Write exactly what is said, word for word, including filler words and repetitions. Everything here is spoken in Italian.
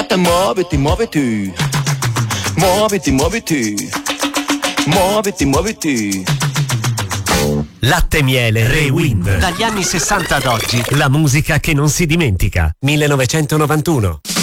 Gatta, muoviti, muoviti. Muoviti, muoviti. Muoviti, muoviti. Latte Miele Rewind. Dagli anni sessanta ad oggi, la musica che non si dimentica. millenovecentonovantuno.